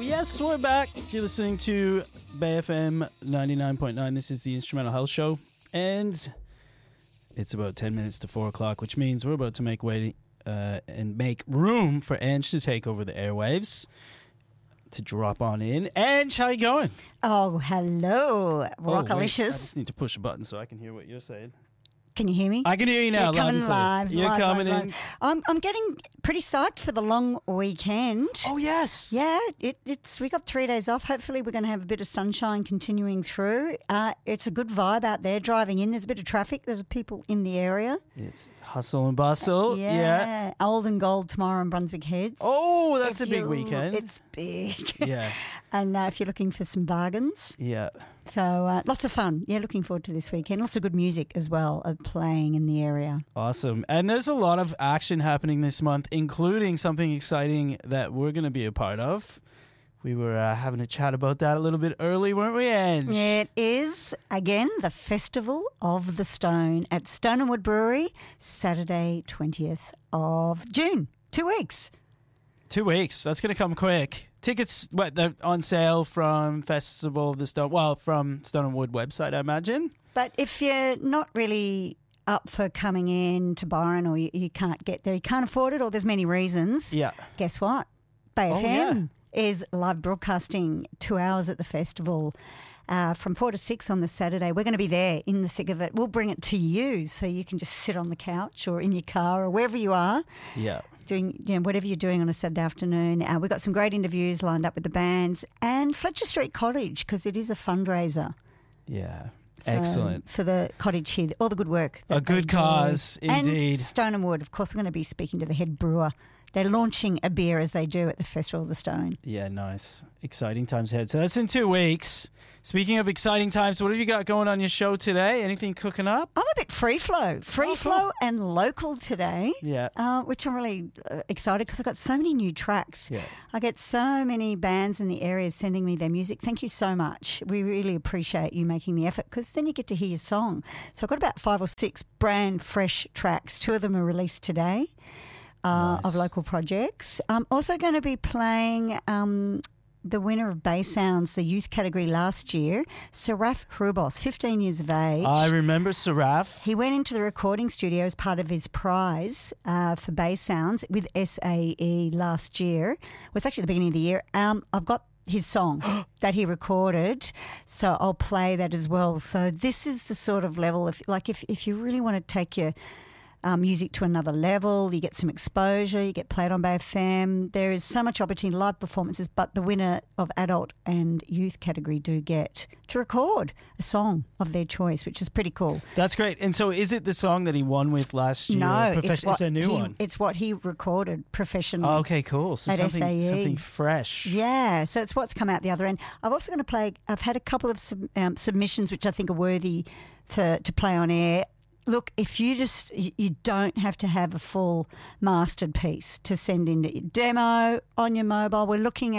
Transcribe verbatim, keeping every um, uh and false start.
Yes, we're back. You're listening to Bay F M ninety-nine point nine. This is the Instrumental Health Show. And it's about ten minutes to four o'clock, which means we're about to make way uh, and make room for Ange to take over the airwaves, to drop on in. Ange, how you going? Oh, hello, Oh, wait, I Rockalicious. just need to push a button so I can hear what you're saying. Can you hear me? I can hear you now. You're loud coming and clear. live. You're live, coming live, in. live. I'm, I'm getting pretty psyched for the long weekend. Oh, yes. Yeah, it, it's we got three days off. Hopefully we're going to have a bit of sunshine continuing through. Uh, it's a good vibe out there driving in. There's a bit of traffic. There's people in the area. It's hustle and bustle. Yeah. Yeah. Old and Gold tomorrow in Brunswick Heads. Oh, that's If a big you- weekend. It's big. Yeah. And uh, if you're looking for some bargains. Yeah. So uh, lots of fun. Yeah, looking forward to this weekend. Lots of good music as well uh, playing in the area. Awesome. And there's a lot of action happening this month, including something exciting that we're going to be a part of. We were uh, having a chat about that a little bit early, weren't we, Ange? It is, again, the Festival of the Stone at Stone and Wood Brewery, Saturday, twentieth of June. Two weeks. Two weeks. That's going to come quick. Tickets, what, they're on sale from Festival of the Stone, well, from Stone and Wood website, I imagine. But if you're not really up for coming in to Byron, or you, you can't get there, you can't afford it, or there's many reasons, Yeah. guess what? Bay Oh, F M is live broadcasting two hours at the festival uh, from four to six on the Saturday. We're going to be there in the thick of it. We'll bring it to you so you can just sit on the couch or in your car or wherever you are. Yeah. Doing, you know, whatever you're doing on a Saturday afternoon. Uh, we've got some great interviews lined up with the bands and Fletcher Street Cottage, because it is a fundraiser. Yeah. So, Excellent. for the cottage here, all the good work. A that they good do. cause, indeed. And Stone and Wood, of course, we're going to be speaking to the head brewer. They're launching a beer, as they do at the Festival of the Stone. Yeah, nice. Exciting times ahead. So that's in two weeks. Speaking of exciting times, what have you got going on your show today? Anything cooking up? I'm a bit free flow, free Oh, flow cool. and local today. Yeah. Uh, which I'm really uh, excited because I've got so many new tracks. Yeah. I get so many bands in the area sending me their music. Thank you so much. We really appreciate you making the effort, because then you get to hear your song. So I've got about five or six brand fresh tracks. Two of them are released today uh, Nice. of local projects. I'm also going to be playing um, the winner of Bay Sounds, the youth category last year, Saraf Hrubos, fifteen years of age. I remember Saraf. He went into the recording studio as part of his prize uh, for Bay Sounds with S A E last year. Well, it's actually the beginning of the year. Um, I've got his song that he recorded, so I'll play that as well. So this is the sort of level of, like, if, if you really want to take your um, music to another level, you get some exposure, you get played on Bay F M. There is so much opportunity, live performances, but the winner of adult and youth category do get to record a song of their choice, which is pretty cool. That's great. And so is it the song that he won with last year? No, Profes- it's, what a new he, one. It's what he recorded professionally. Oh, okay, cool. So At something, S A E. something fresh. Yeah, so it's what's come out the other end. I'm also going to play, I've had a couple of sub, um, submissions which I think are worthy for to play on air. Look, if you just, you you don't have to have a full mastered piece to send into your demo on your mobile. We're looking